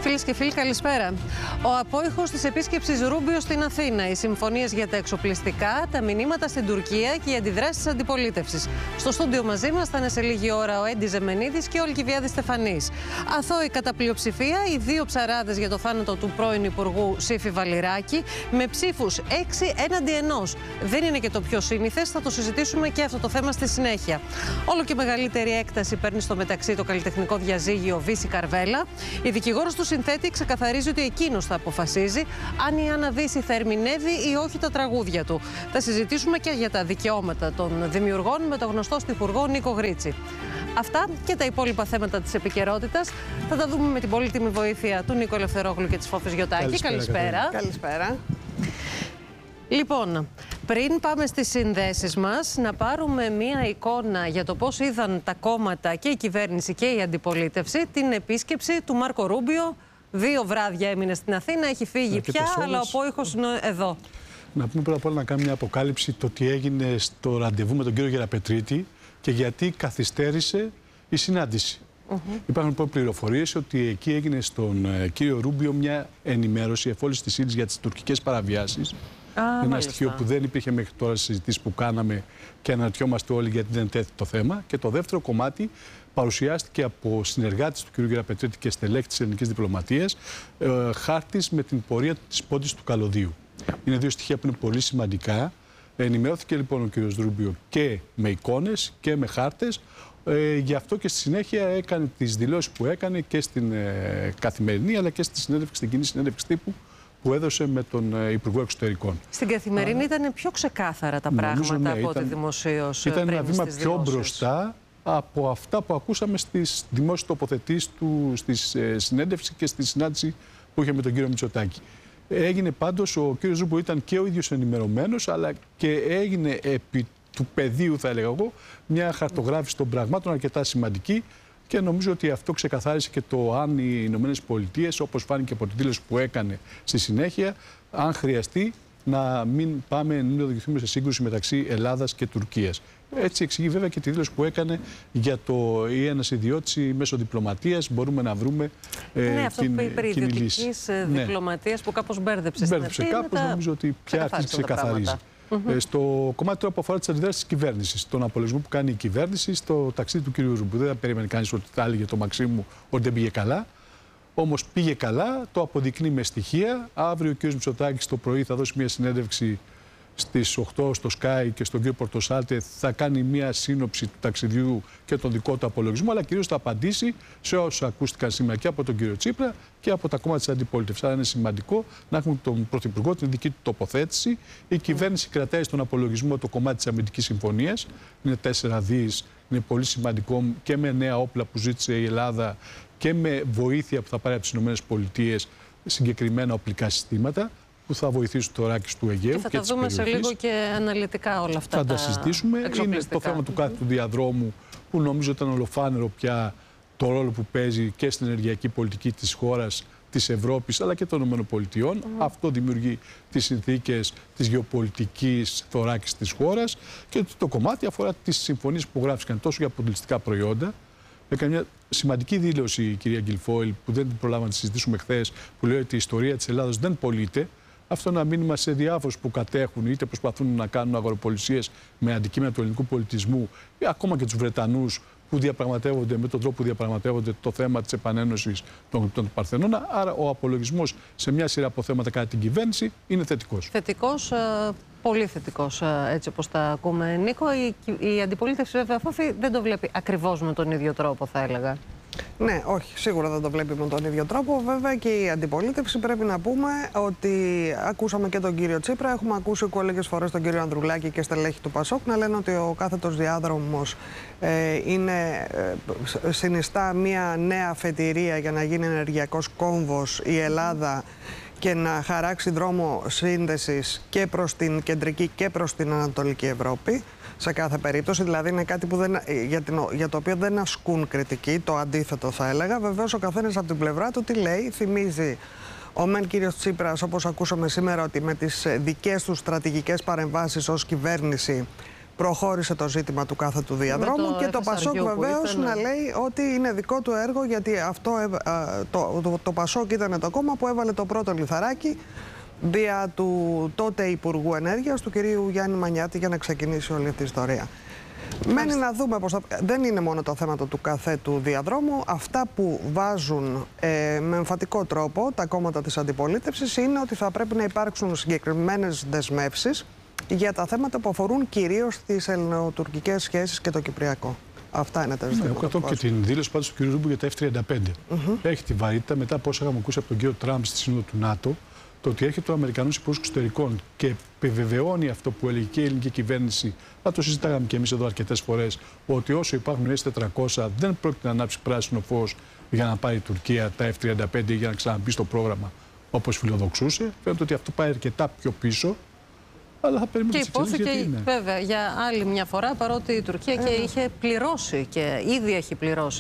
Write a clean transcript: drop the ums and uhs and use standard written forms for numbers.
Φίλες και φίλοι, καλησπέρα. Ο απόϊχος της επίσκεψης Ρούμπιο στην Αθήνα, οι συμφωνίες για τα εξοπλιστικά, τα μηνύματα στην Τουρκία και οι αντιδράσεις της αντιπολίτευσης. Στο στούντιο μαζί μας θα είναι σε λίγη ώρα ο Έντι Ζεμενίδης και ο Ολκιβιάδης Στεφανής. Αθώη κατά πλειοψηφία, οι δύο ψαράδες για το θάνατο του πρώην Υπουργού Σύφη Βαλιράκη, με ψήφους 6 έναντι 1. Δεν είναι και το πιο σύνηθες, θα το συζητήσουμε και αυτό το θέμα στη συνέχεια. Όλο και μεγαλύτερη έκταση παίρνει στο μεταξύ το καλλιτεχνικό διαζύγιο Βύση Καρβέλα. Η δικηγόρος του συνθέτη ξεκαθαρίζει ότι εκείνος θα αποφασίζει αν η Άννα Βύση θα ερμηνεύει ή όχι τα τραγούδια του. Θα συζητήσουμε και για τα δικαιώματα των δημιουργών με τον γνωστό στιχουργό Νίκο Γρίτσι. Αυτά και τα υπόλοιπα θέματα της επικαιρότητας θα τα δούμε με την πολύτιμη βοήθεια του Νίκο Ελευθερόγλου και της Φώφης Γιωτάκη. Καλησπέρα. Καλησπέρα. Λοιπόν, πριν πάμε στις συνδέσεις μας, να πάρουμε μία εικόνα για το πώς είδαν τα κόμματα και η κυβέρνηση και η αντιπολίτευση την επίσκεψη του Μάρκο Ρούμπιο. 2 βράδια έμεινε στην Αθήνα, έχει φύγει πια, αλλά ο απόϊχος είναι εδώ. Να πούμε πρώτα απ' όλα να κάνουμε μια αποκάλυψη το τι έγινε στο ραντεβού με τον κύριο Γεραπετρίτη και γιατί καθυστέρησε η συνάντηση. Υπάρχουν λοιπόν πληροφορίες ότι εκεί έγινε στον κύριο Ρούμπιο μια ενημέρωση εφόλης της ύλης για τις τουρκικές παραβιάσεις. Ένα στοιχείο που δεν υπήρχε μέχρι τώρα στις συζητήσεις που κάναμε και αναρωτιόμαστε όλοι γιατί δεν τέθηκε το θέμα. Και το δεύτερο κομμάτι παρουσιάστηκε από συνεργάτες του κ. Γεραπετρίτη και στελέχη της ελληνικής διπλωματίας χάρτης με την πορεία της πόντης του καλωδίου. Είναι δύο στοιχεία που είναι πολύ σημαντικά. Ενημερώθηκε λοιπόν ο κ. Ρούμπιο και με εικόνες και με χάρτες. Γι' αυτό και στη συνέχεια έκανε τις δηλώσεις που έκανε και στην Καθημερινή αλλά και στην κοινή συνέντευξη τύπου που έδωσε με τον Υπουργό Εξωτερικών. Στην Καθημερινή ήταν πιο ξεκάθαρα τα πράγματα από ό,τι δημοσίως. Ήταν ένα βήμα πιο μπροστά από αυτά που ακούσαμε στις δημόσιες τοποθετήσεις του, στη συνέντευξη και στη συνάντηση που είχε με τον κύριο Μητσοτάκη. Έγινε πάντως, ο κύριος Ρούμπιο ήταν και ο ίδιος ενημερωμένος, αλλά και έγινε επί του πεδίου, θα έλεγα εγώ, μια χαρτογράφηση των πραγμάτων αρκετά σημαντική. Και νομίζω ότι αυτό ξεκαθάρισε και το αν οι Ηνωμένες Πολιτείες, όπως φάνηκε από τη δήλωση που έκανε στη συνέχεια, αν χρειαστεί να μην πάμε να οδηγηθούμε σε σύγκρουση μεταξύ Ελλάδας και Τουρκίας. Έτσι εξηγεί βέβαια και τη δήλωση που έκανε για το ή ένας ιδιώτης μέσω διπλωματίας μπορούμε να βρούμε αυτό που είπε περί ιδιωτικής διπλωματίας που κάπως μπέρδεψε στην αρχή. Κάπως νομίζω ότι πια αρχίζει ξεκαθαρίζει. Στο κομμάτι τώρα που αφορά τις αντιδράσεις της κυβέρνησης, τον απολογισμό που κάνει η κυβέρνηση στο ταξίδι του κ. Ρούμπιου. Δεν θα περίμενε κανείς ότι θα έλεγε το Μαξίμου ότι δεν πήγε καλά. Όμως πήγε καλά, το αποδεικνύει με στοιχεία. Αύριο ο κ. Μητσοτάκης το πρωί θα δώσει μια συνέντευξη στις 8 στο Sky και στον κ. Πορτοσάλτε. Θα κάνει μια σύνοψη του ταξιδιού και τον δικό του απολογισμό, αλλά κυρίως θα απαντήσει σε όσα ακούστηκαν σήμερα και από τον κ. Τσίπρα και από τα κόμματα της αντιπολίτευσης. Άρα είναι σημαντικό να έχουμε τον Πρωθυπουργό την δική του τοποθέτηση. Η κυβέρνηση κρατάει στον απολογισμό το κομμάτι της αμυντικής συμφωνίας. Είναι 4 δις. Είναι πολύ σημαντικό και με νέα όπλα που ζήτησε η Ελλάδα και με βοήθεια που θα πάρει από τις ΗΠΑ συγκεκριμένα οπλικά συστήματα που θα βοηθήσουν το ράκις του Αιγαίου. Και θα τα δούμε σε λίγο και αναλυτικά όλα αυτά. Θα τα συζητήσουμε. Είναι το θέμα του κάθετου διαδρόμου που νομίζω ήταν ολοφάνερο πια το ρόλο που παίζει και στην ενεργειακή πολιτική της χώρας, της Ευρώπης αλλά και των ΗΠΑ. Αυτό δημιουργεί τις συνθήκες της γεωπολιτικής θωράκης της χώρας και το κομμάτι αφορά τις συμφωνίες που γράφτηκαν τόσο για αποτελεσματικά προϊόντα. Έκανε μια σημαντική δήλωση η κυρία Γκιλφόιλ που δεν την προλάβαμε να τη συζητήσουμε χθες, που λέει ότι η ιστορία της Ελλάδας δεν πωλείται. Αυτό είναι ένα μήνυμα σε διάφορους που κατέχουν είτε προσπαθούν να κάνουν αγοροπολισίες με αντικείμενα του ελληνικού πολιτισμού, ή ακόμα και τους Βρετανούς που διαπραγματεύονται με τον τρόπο που διαπραγματεύονται το θέμα της επανένωσης των γρυπτών του Παρθενώνα. Άρα ο απολογισμός σε μια σειρά από θέματα κατά την κυβέρνηση είναι θετικός. Θετικός, πολύ θετικός, έτσι όπως τα ακούμε, Νίκο. Η αντιπολίτευση, βέβαια, Φώφη, δεν το βλέπει ακριβώς με τον ίδιο τρόπο, θα έλεγα. Ναι, όχι, σίγουρα δεν το βλέπει με τον ίδιο τρόπο. Βέβαια και η αντιπολίτευση πρέπει να πούμε ότι ακούσαμε και τον κύριο Τσίπρα, έχουμε ακούσει πολλές φορές τον κύριο Ανδρουλάκη και στελέχη του ΠΑΣΟΚ να λένε ότι ο κάθετος διάδρομος συνιστά μια νέα αφετηρία για να γίνει ενεργειακός κόμβος η Ελλάδα και να χαράξει δρόμο σύνδεσης και προς την κεντρική και προς την Ανατολική Ευρώπη. Σε κάθε περίπτωση, δηλαδή είναι κάτι που για το οποίο δεν ασκούν κριτική, το αντίθετο θα έλεγα. Βεβαίως ο καθένας από την πλευρά του τι λέει, θυμίζει ο μεν κύριος Τσίπρας, όπως ακούσαμε σήμερα, ότι με τις δικές του στρατηγικές παρεμβάσεις ως κυβέρνηση προχώρησε το ζήτημα του κάθετου διαδρόμου και το Πασόκ βεβαίως να λέει ότι είναι δικό του έργο, γιατί το Πασόκ ήταν το κόμμα που έβαλε το πρώτο λιθαράκι δια του τότε Υπουργού Ενέργειας, του κυρίου Γιάννη Μανιάτη, για να ξεκινήσει όλη αυτή η ιστορία. Μένει να δούμε πώς δεν είναι μόνο το θέμα του καθέτου διαδρόμου. Αυτά που βάζουν με εμφατικό τρόπο τα κόμματα της αντιπολίτευσης είναι ότι θα πρέπει να υπάρξουν συγκεκριμένες δεσμεύσεις για τα θέματα που αφορούν κυρίως τις ελληνοτουρκικές σχέσεις και το κυπριακό. Αυτά είναι τα ζητήματα. Εγώ και την δήλωση πάντως του κ. Ρούμπου για τα F-35. Έχει τη βαρύτητα μετά από όσα είχαμε ακούσει από τον κύριο Τραμπ στη Σύνοδο του ΝΑΤΟ, το ότι έρχεται ο Αμερικανός Υπουργός Εξωτερικών και επιβεβαιώνει αυτό που έλεγε και η ελληνική κυβέρνηση, θα το συζητάγαμε και εμείς εδώ αρκετές φορές, ότι όσο υπάρχουν S-400 δεν πρόκειται να ανάψει πράσινο φως για να πάρει η Τουρκία τα F-35 για να ξαναμπεί στο πρόγραμμα όπως φιλοδοξούσε. Φαίνεται ότι αυτό πάει αρκετά πιο πίσω. Αλλά θα περιμένουμε. Και υπόθηκε βέβαια για άλλη μια φορά, παρότι η Τουρκία και είχε πληρώσει και ήδη έχει πληρώσει